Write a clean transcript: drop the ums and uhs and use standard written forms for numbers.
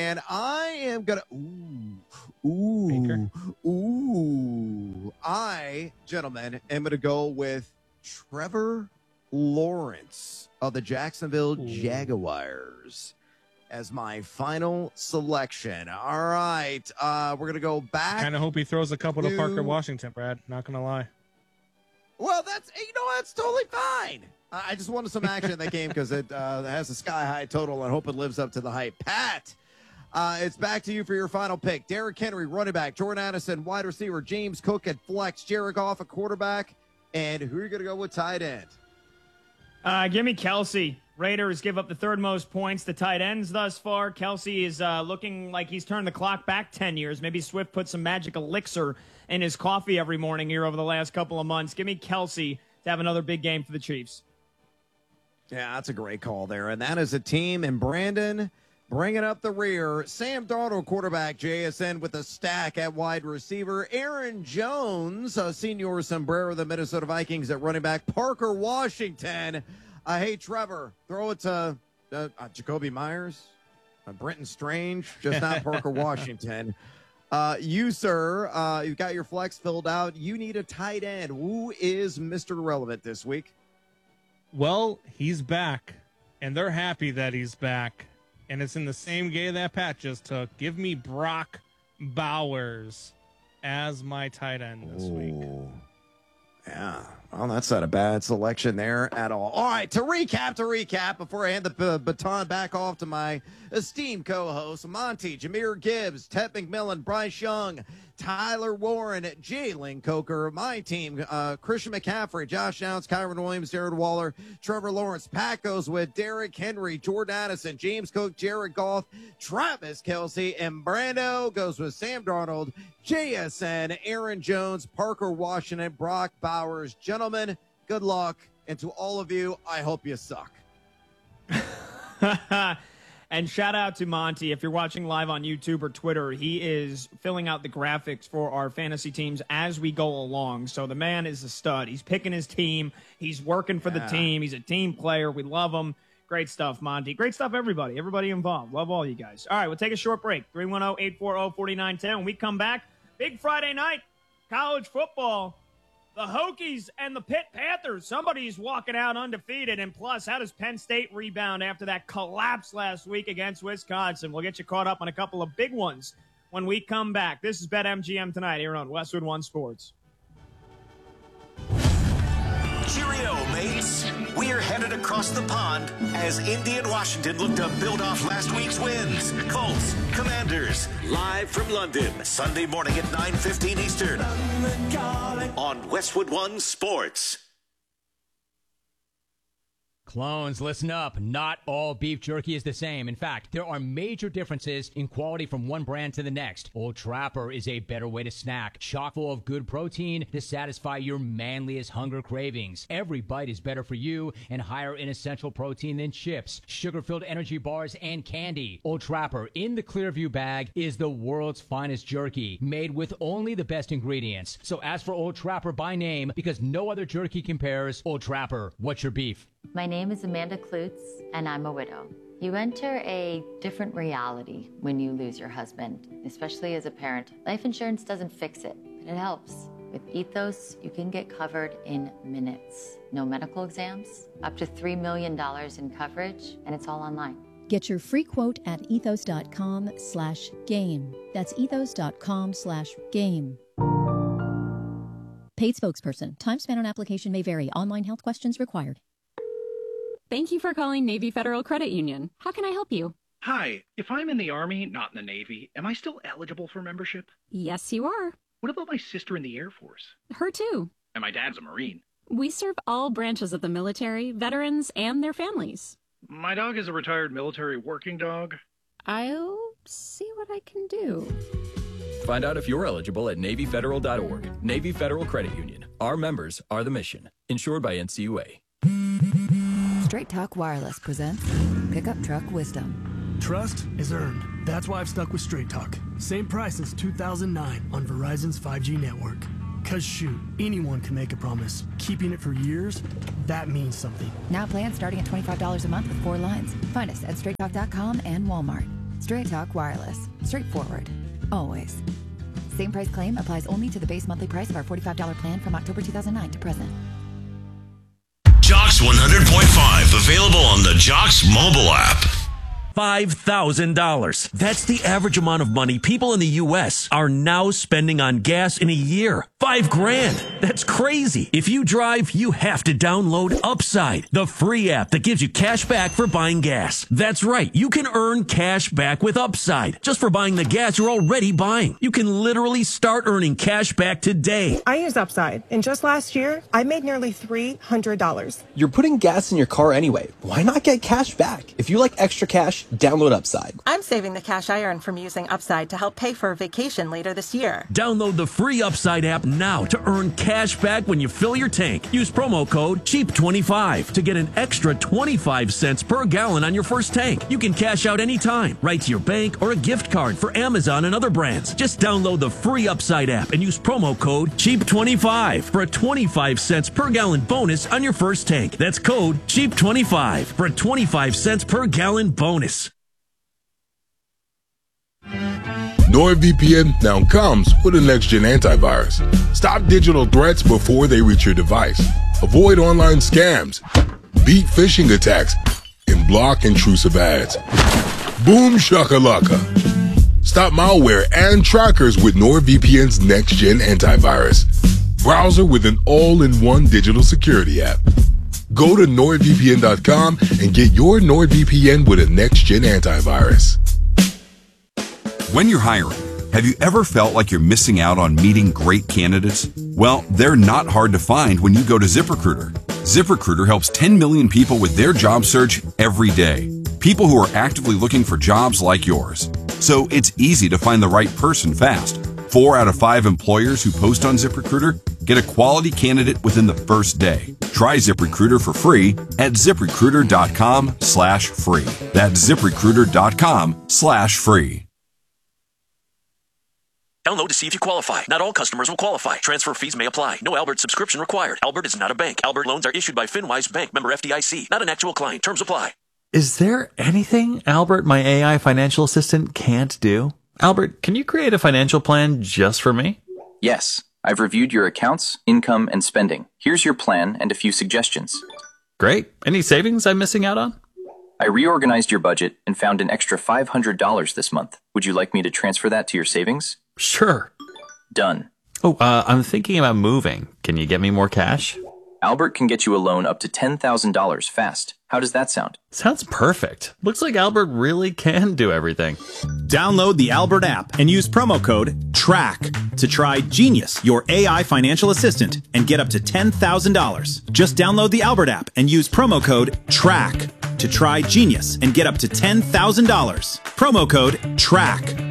and I am going to... I, gentlemen, am going to go with Trevor Lawrence of the Jacksonville Jaguars as my final selection. All right, we're going to go back. Kind of hope he throws a couple to Parker Washington, Brad. Not going to lie. Well, that's totally fine. I just wanted some action in that game because it has a sky-high total and hope it lives up to the hype. Pat, it's back to you for your final pick. Derrick Henry, running back. Jordan Addison, wide receiver. James Cook at flex. Jared Goff, a quarterback. And who are you going to go with tight end? Give me Kelsey. Raiders give up the third most points to tight ends thus far. Kelsey is looking like he's turned the clock back 10 years. Maybe Swift put some magic elixir in his coffee every morning here over the last couple of months. Give me Kelsey to have another big game for the Chiefs. Yeah, that's a great call there. And that is a team. And Brandon bringing up the rear. Sam Darnold, quarterback. JSN with a stack at wide receiver. Aaron Jones, Senior Sombrero, the Minnesota Vikings at running back. Parker Washington. Hey, Trevor, throw it to Jacoby Myers, Brenton Strange, just not Parker Washington. You, sir, you've got your flex filled out. You need a tight end. Who is Mr. Relevant this week? Well, he's back, and they're happy that he's back. And it's in the same game that Pat just took. Give me Brock Bowers as my tight end this week. Yeah, well, that's not a bad selection there at all. All right, to recap, before I hand the baton back off to my esteemed co-hosts, Monty, Jahmyr Gibbs, Ted McMillan, Bryce Young, Tyler Warren, Jalen Coker, my team, Christian McCaffrey, Josh Downs, Kyron Williams, Jared Waller, Trevor Lawrence. Pat goes with Derrick Henry, Jordan Addison, James Cook, Jared Goff, Travis Kelce, and Brando goes with Sam Darnold, JSN, Aaron Jones, Parker Washington, Brock Bowers. Gentlemen, good luck. And to all of you, I hope you suck. And shout out to Monty. If you're watching live on YouTube or Twitter, he is filling out the graphics for our fantasy teams as we go along. So the man is a stud. He's picking his team. He's working for the team. He's a team player. We love him. Great stuff, Monty. Great stuff, everybody. Everybody involved. Love all you guys. All right, we'll take a short break. 310-840-4910. When we come back, big Friday night, college football. The Hokies and the Pitt Panthers. Somebody's walking out undefeated. And plus, how does Penn State rebound after that collapse last week against Wisconsin? We'll get you caught up on a couple of big ones when we come back. This is BetMGM tonight here on Westwood One Sports. Cheerio, mates. We're headed across the pond as Indy and Washington look to build off last week's wins. Colts, Commanders, live from London, Sunday morning at 9:15 Eastern on Westwood One Sports. Clones, listen up. Not all beef jerky is the same. In fact, there are major differences in quality from one brand to the next. Old Trapper is a better way to snack, chock full of good protein to satisfy your manliest hunger cravings. Every bite is better for you and higher in essential protein than chips, sugar-filled energy bars, and candy. Old Trapper in the Clearview bag is the world's finest jerky, made with only the best ingredients. So ask for Old Trapper by name because no other jerky compares. Old Trapper, what's your beef? My name is Amanda Klutz, and I'm a widow. You enter a different reality when you lose your husband, especially as a parent. Life insurance doesn't fix it, but it helps. With Ethos, you can get covered in minutes. No medical exams, up to $3 million in coverage, and it's all online. Get your free quote at ethos.com/game. That's ethos.com/game. Paid spokesperson. Time spent on application may vary. Online health questions required. Thank you for calling Navy Federal Credit Union. How can I help you? Hi, if I'm in the Army, not in the Navy, am I still eligible for membership? Yes, you are. What about my sister in the Air Force? Her too. And my dad's a Marine. We serve all branches of the military, veterans, and their families. My dog is a retired military working dog. I'll see what I can do. Find out if you're eligible at NavyFederal.org. Navy Federal Credit Union. Our members are the mission. Insured by NCUA. Straight Talk Wireless presents Pickup Truck Wisdom. Trust is earned. That's why I've stuck with Straight Talk. Same price since 2009 on Verizon's 5G network. Cause shoot, anyone can make a promise. Keeping it for years, that means something. Now plans starting at $25 a month with 4 lines. Find us at straighttalk.com and Walmart. Straight Talk Wireless. Straightforward. Always. Same price claim applies only to the base monthly price of our $45 plan from October 2009 to present. Jocks 100.5, available on the Jocks mobile app. $5,000. That's the average amount of money people in the U.S. are now spending on gas in a year. $5,000. That's crazy. If you drive, you have to download Upside, the free app that gives you cash back for buying gas. That's right. You can earn cash back with Upside just for buying the gas you're already buying. You can literally start earning cash back today. I use Upside, and just last year, I made nearly $300. You're putting gas in your car anyway. Why not get cash back? If you like extra cash, download Upside. I'm saving the cash I earn from using Upside to help pay for a vacation later this year. Download the free Upside app now to earn cash back when you fill your tank. Use promo code CHEAP25 to get an extra 25 cents per gallon on your first tank. You can cash out anytime, right to your bank or a gift card for Amazon and other brands. Just download the free Upside app and use promo code CHEAP25 for a 25 cents per gallon bonus on your first tank. That's code CHEAP25 for a 25 cents per gallon bonus. NordVPN now comes with a next-gen antivirus. Stop digital threats before they reach your device. Avoid online scams, beat phishing attacks, and block intrusive ads. Boom shakalaka. Stop malware and trackers with NordVPN's next-gen antivirus. Browser with an all-in-one digital security app. Go to NordVPN.com and get your NordVPN with a next-gen antivirus. When you're hiring, have you ever felt like you're missing out on meeting great candidates? Well, they're not hard to find when you go to ZipRecruiter. ZipRecruiter helps 10 million people with their job search every day. People who are actively looking for jobs like yours. So it's easy to find the right person fast. 4 out of 5 employers who post on ZipRecruiter get a quality candidate within the first day. Try ZipRecruiter for free at ZipRecruiter.com/free. That's ZipRecruiter.com/free. Download to see if you qualify. Not all customers will qualify. Transfer fees may apply. No Albert subscription required. Albert is not a bank. Albert loans are issued by FinWise Bank, member FDIC. Not an actual client. Terms apply. Is there anything Albert, my AI financial assistant, can't do? Albert, can you create a financial plan just for me? Yes. I've reviewed your accounts, income, and spending. Here's your plan and a few suggestions. Great. Any savings I'm missing out on? I reorganized your budget and found an extra $500 this month. Would you like me to transfer that to your savings? Sure. Done. Oh, I'm thinking about moving. Can you get me more cash? Albert can get you a loan up to $10,000 fast. How does that sound? Sounds perfect. Looks like Albert really can do everything. Download the Albert app and use promo code TRACK to try Genius, your AI financial assistant, and get up to $10,000. Just download the Albert app and use promo code TRACK to try Genius and get up to $10,000. Promo code TRACK.